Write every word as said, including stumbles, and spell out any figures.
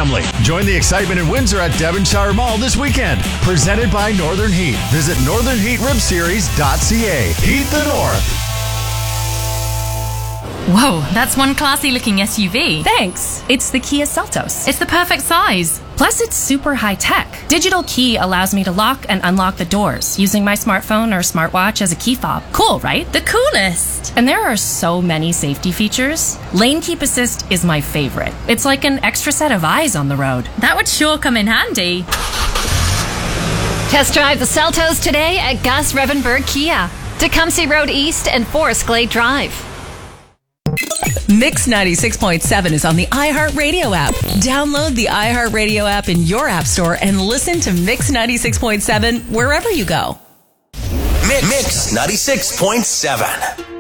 family. Join the excitement in Windsor at Devonshire Mall this weekend. Presented by Northern Heat. Visit northern heat rib series dot c a. Heat the North. Whoa, that's one classy-looking S U V. Thanks. It's the Kia Seltos. It's the perfect size. Plus, it's super high-tech. Digital key allows me to lock and unlock the doors using my smartphone or smartwatch as a key fob. Cool, right? The coolest. And there are so many safety features. Lane Keep Assist is my favorite. It's like an extra set of eyes on the road. That would sure come in handy. Test drive the Seltos today at Gus Revenberg Kia, Tecumseh Road East and Forest Glade Drive. Mix ninety-six point seven is on the iHeartRadio app. Download the iHeartRadio app in your app store and listen to Mix ninety-six point seven wherever you go. Mix ninety-six point seven.